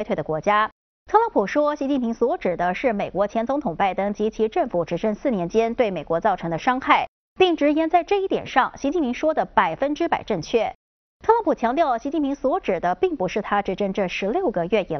退的国家。特朗普说，习近平所指的是美国前总统拜登及其政府执政4年间对美国造成的伤害，并直言在这一点上，习近平说的100%正确。特朗普强调，习近平所指的并不是他执政这16个月以